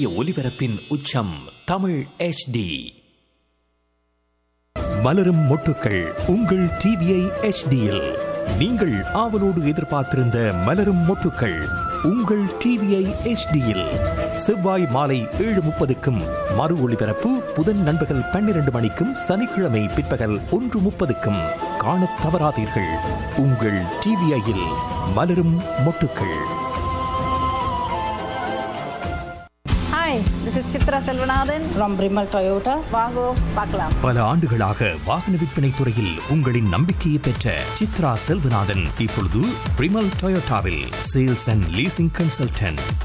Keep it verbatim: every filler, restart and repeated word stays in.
ஒலிபரப்பின் உச்சம் Tamil H D. மலரும் மொட்டுக்கள் உங்கள் டிவிஐ எச் டியில் நீங்கள் ஆவலோடு எதிர்பார்த்திருந்த மலரும் மொட்டுக்கள் உங்கள் டிவிஐ எச் டியில் செவ்வாய் மாலை ஏழு முப்பதுக்கும் மறு ஒளிபரப்பு புதன் நண்பகல் பன்னிரண்டு மணிக்கும் சனிக்கிழமை பிற்பகல் ஒன்று முப்பதுக்கும் காணத் தவறாதீர்கள். உங்கள் டிவிஐயில் மலரும் மொட்டுக்கள். Hi, this is Chitra Selvanathan from Brimal Toyota. வாங்கோ பார்க்கலாம். பல ஆண்டுகளாக வாகன விற்பனை துறையில் உங்களின் நம்பிக்கையை பெற்ற சித்ரா செல்வநாதன் இப்பொழுது பிரிமல் டொயோட்டாவில் சேல்ஸ் அண்ட் லீசிங் கன்சல்டன்ட்.